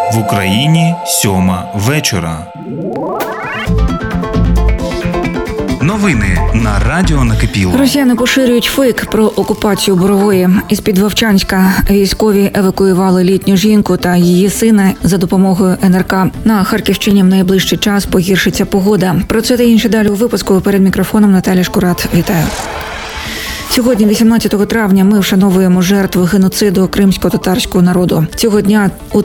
В Україні 7 вечора. Новини на Радіо Накипіло. Росіяни поширюють фейк про окупацію Борової. Із-під Вовчанська військові евакуювали літню жінку та її сина за допомогою НРК. На Харківщині в найближчий час погіршиться погода. Про це та інше далі у випуску. Перед мікрофоном Наталя Шкурат. Вітаю. Сьогодні, 18 травня, ми вшановуємо жертв геноциду кримсько-татарського народу. Цього дня у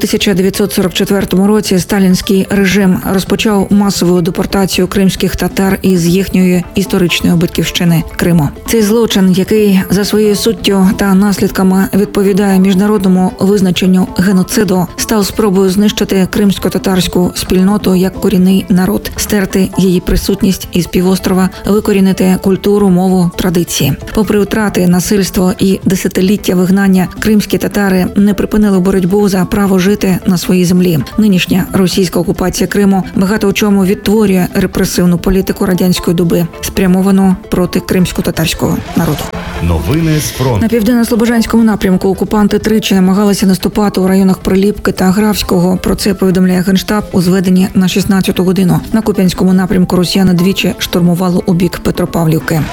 1944 році сталінський режим розпочав масову депортацію кримських татар із їхньої історичної батьківщини – Криму. Цей злочин, який за своєю суттю та наслідками відповідає міжнародному визначенню геноциду, став спробою знищити кримсько-татарську спільноту як корінний народ, стерти її присутність із півострова, викорінити культуру, мову, традиції. Попри втрати, насильство і десятиліття вигнання, кримські татари не припинили боротьбу за право жити на своїй землі. Нинішня російська окупація Криму багато у чому відтворює репресивну політику радянської доби, спрямовану проти кримсько-татарського народу. Новини з фронту. На південно-слобожанському напрямку окупанти тричі намагалися наступати у районах Приліпки та Графського. Про це повідомляє Генштаб у зведенні на 16-ту годину. На Куп'янському напрямку росіяни двічі штурмували у бік Петропавлівки.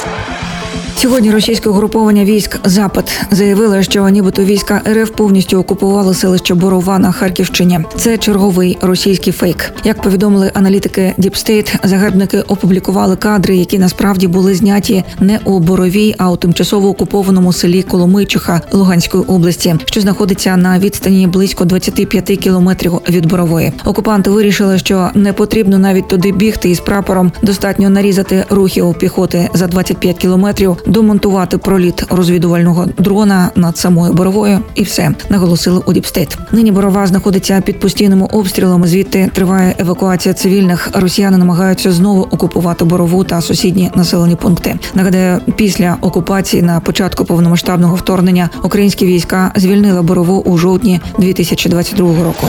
Сьогодні російське угруповання військ «Запад» заявило, що нібито війська РФ повністю окупували селище Борова на Харківщині. Це черговий російський фейк. Як повідомили аналітики Deep State, загарбники опублікували кадри, які насправді були зняті не у Боровій, а у тимчасово окупованому селі Коломийчиха Луганської області, що знаходиться на відстані близько 25 кілометрів від Борової. Окупанти вирішили, що не потрібно навіть туди бігти із прапором, достатньо нарізати рухів піхоти за 25 кілометрів, домонтувати проліт розвідувального дрона над самою Боровою і все, наголосили у Deep State. Нині Борова знаходиться під постійними обстрілами, звідти триває евакуація цивільних. Росіяни намагаються знову окупувати Борову та сусідні населені пункти. Нагадаю, після окупації на початку повномасштабного вторгнення українські війська звільнили Борову у жовтні 2022 року.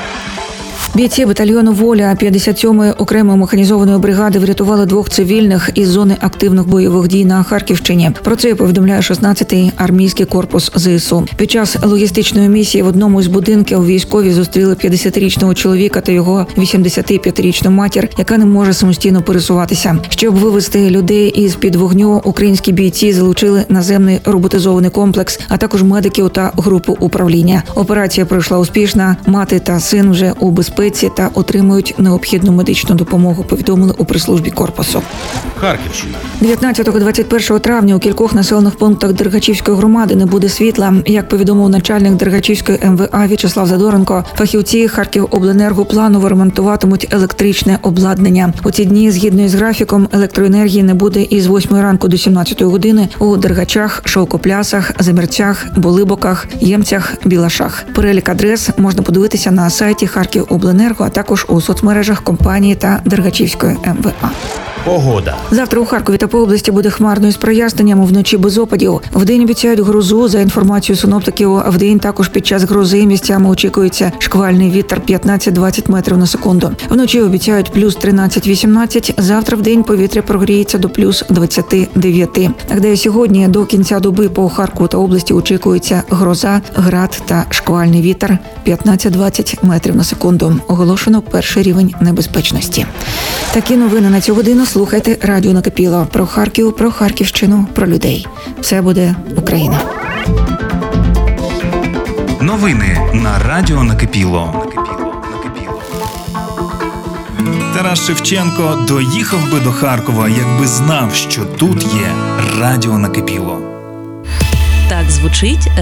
Бійці батальйону «Воля» 57-ї окремої механізованої бригади врятували 2 цивільних із зони активних бойових дій на Харківщині. Про це повідомляє 16-й армійський корпус ЗСУ. Під час логістичної місії в одному із будинків військові зустріли 50-річного чоловіка та його 85-річну матір, яка не може самостійно пересуватися. Щоб вивести людей із-під вогню, українські бійці залучили наземний роботизований комплекс, а також медиків та групу управління. Операція пройшла успішно. Мати та син вже у безпеці та отримують необхідну медичну допомогу, повідомили у прес-службі корпусу. Харківщина. 19-21 травня у кількох населених пунктах Дергачівської громади не буде світла. Як повідомив начальник Дергачівської МВА В'ячеслав Задоренко, фахівці Харківобленерго планово ремонтуватимуть електричне обладнання. У ці дні, згідно із графіком, електроенергії не буде із 8 ранку до 17 години у Дергачах, Шовкоплясах, Замірцях, Болибоках, Ємцях, Білашах. Перелік адрес можна подивитися на сайті Харківобленерго, а також у соцмережах компанії та Дергачівської МВА. Погода. Завтра у Харкові та по області буде хмарно із проясненням, вночі без опадів. Вдень обіцяють грозу, за інформацією синоптиків. Вдень також під час грози місцями очікується шквальний вітер 15-20 метрів на секунду. Вночі обіцяють плюс 13-18, завтра вдень повітря прогріється до плюс 29. Нагадаю, сьогодні до кінця доби по Харкову та області очікується гроза, град та шквальний вітер 15-20 метрів на секунду. Оголошено перший рівень небезпечності. Такі новини на цю годину. Слухайте Радіо Накипіло. Про Харків, про Харківщину, про людей. Все буде Україна. Новини на Радіо Накипіло. Тарас Шевченко доїхав би до Харкова, якби знав, що тут є Радіо Накипіло. Так звучить